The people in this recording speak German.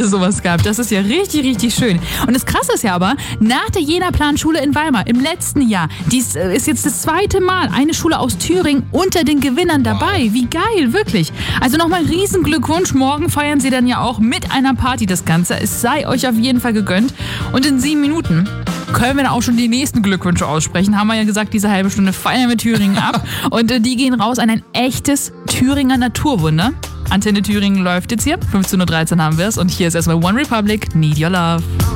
sowas gab. Das ist ja richtig, richtig schön. Und das Krasse ist ja aber, nach der Jena-Planschule in Weimar im letzten Jahr, dies ist jetzt das zweite Mal eine Schule aus Thüringen unter den Gewinnern dabei. Wie geil, wirklich. Also nochmal riesen Glückwunsch. Morgen feiern sie dann ja auch mit einer Party das Ganze. Es sei euch auf jeden Fall gegönnt. Und in 7 Minuten können wir dann auch schon die nächsten Glückwünsche aussprechen. Haben wir ja gesagt, diese halbe Stunde feiern wir Thüringen ab. Und die gehen raus an ein echtes Thüringer Naturwunder. Antenne Thüringen läuft jetzt hier. 15:13 Uhr haben wir es. Und hier ist erstmal One Republic, Need Your Love.